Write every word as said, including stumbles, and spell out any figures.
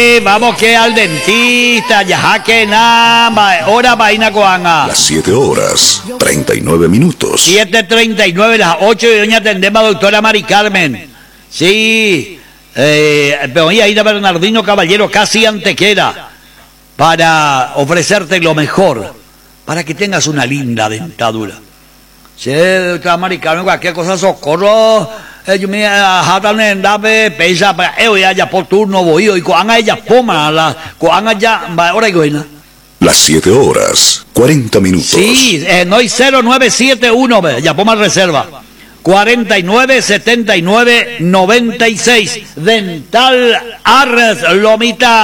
Vamos que al dentista, ya que nada, hora vaina coanga. Las siete horas, treinta y nueve minutos. siete treinta y nueve, las ocho y doña atendemos a doctora Mari Carmen. Sí, eh, doña Aida Bernardino Caballero, casi Antequera, para ofrecerte lo mejor, para que tengas una linda dentadura. Sí, doctora Mari Carmen, cualquier cosa socorro. Yo me jatan en dame pesa para ellos ya por turno voy y cuando ella poma la cuando ya ahora y buena. Las siete horas, cuarenta minutos. Sí, eh, no hay cero nueve siete uno, ya poma reserva. cuarenta y nueve setenta y nueve noventa y seis Dental Ars Lomita.